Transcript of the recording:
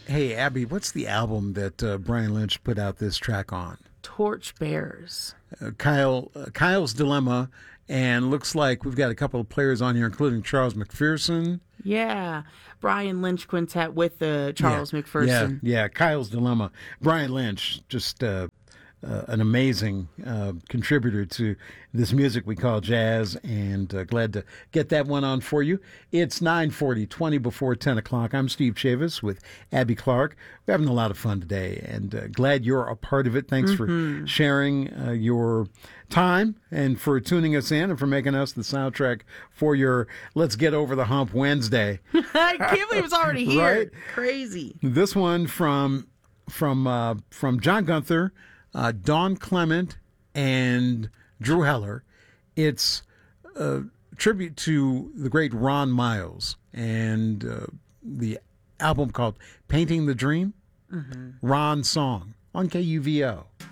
Hey, Abby, what's the album that Brian Lynch put out this track on? Torchbearers. Kyle's Dilemma, and looks like we've got a couple of players on here, including Charles McPherson. Yeah. Brian Lynch Quintet with the Charles McPherson. Yeah, Kyle's Dilemma. Brian Lynch, just an amazing contributor to this music we call jazz, and glad to get that one on for you. It's 9:40, 20 before 10 o'clock. I'm Steve Chavis with Abby Clark. We're having a lot of fun today, and glad you're a part of it. Thanks for sharing your time and for tuning us in and for making us the soundtrack for your Let's Get Over the Hump Wednesday. I can't believe it's already here. Right? Crazy. This one from John Gunther, Don Clement, and Drew Heller. It's a tribute to the great Ron Miles and the album called Painting the Dream. Ron's song on KUVO.